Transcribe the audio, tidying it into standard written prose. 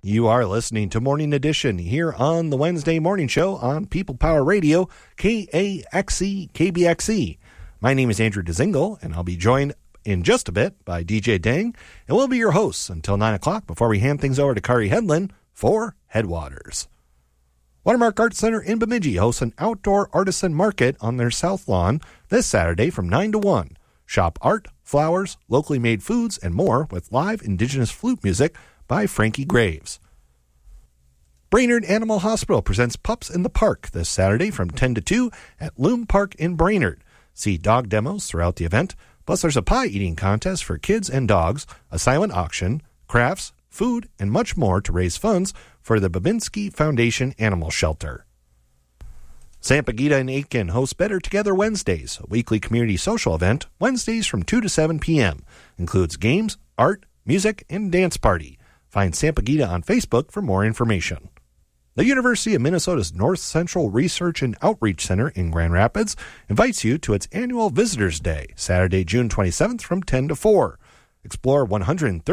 You are listening to Morning Edition here on the Wednesday morning show on People Power Radio, KAXE, KBXE. My name is Andrew Dezingle, and I'll be joined in just a bit by DJ Dang, and we'll be your hosts until 9 o'clock before we hand things over to Kari Hedlund for Headwaters. Watermark Arts Center in Bemidji hosts an outdoor artisan market on their south lawn this Saturday from 9 to 1. Shop art, flowers, locally made foods, and more with live indigenous flute music by Frankie Graves. Brainerd Animal Hospital presents Pups in the Park this Saturday from 10 to 2 at Loom Park in Brainerd. See dog demos throughout the event, plus there's a pie eating contest for kids and dogs, a silent auction, crafts, food, and much more to raise funds for the Babinski Foundation Animal Shelter. Sampaguita and Aitkin host Better Together Wednesdays, a weekly community social event, Wednesdays from 2 to 7 p.m. Includes games, art, music, and dance party. Find Sampaguita on Facebook for more information. The University of Minnesota's North Central Research and Outreach Center in Grand Rapids invites you to its annual Visitors Day, Saturday, June 27th from 10 to 4. Explore 130